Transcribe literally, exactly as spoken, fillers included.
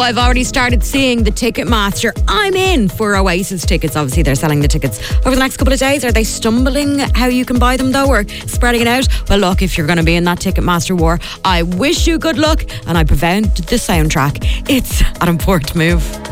I've already started seeing the Ticketmaster. I'm in for Oasis tickets. Obviously, they're selling the tickets over the next couple of days. Are they stumbling how you can buy them, though, or spreading it out? Well, look, if you're going to be in that Ticketmaster war, I wish you good luck, and I prevent the soundtrack. It's Adam Port Move.